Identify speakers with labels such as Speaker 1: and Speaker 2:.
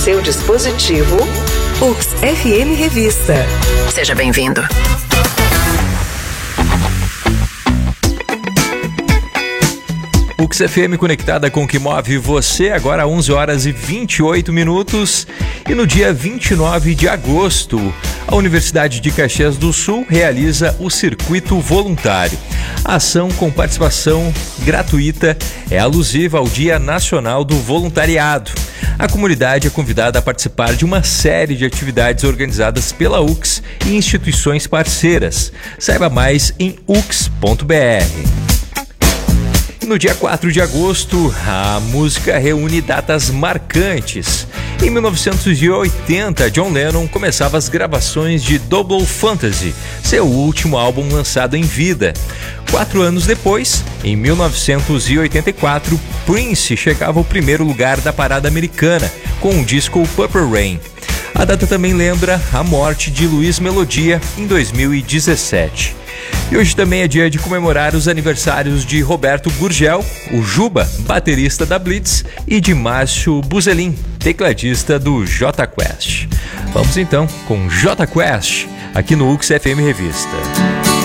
Speaker 1: seu dispositivo. UX FM Revista. Seja bem-vindo.
Speaker 2: UX FM conectada com o que move você, agora 11 horas e 28 minutos. E no dia 29 de agosto, a Universidade de Caxias do Sul realiza o Circuito Voluntário. A ação com participação gratuita é alusiva ao Dia Nacional do Voluntariado. A comunidade é convidada a participar de uma série de atividades organizadas pela UX e instituições parceiras. Saiba mais em ux.br. No dia 4 de agosto, a música reúne datas marcantes. Em 1980, John Lennon começava as gravações de Double Fantasy, seu último álbum lançado em vida. 4 anos depois, em 1984, Prince chegava ao primeiro lugar da parada americana, com o disco Purple Rain. A data também lembra a morte de Luiz Melodia em 2017. E hoje também é dia de comemorar os aniversários de Roberto Gurgel, o Juba, baterista da Blitz, e de Márcio Buzelin, tecladista do Jota Quest. Vamos então com Jota Quest, aqui no UX FM Revista.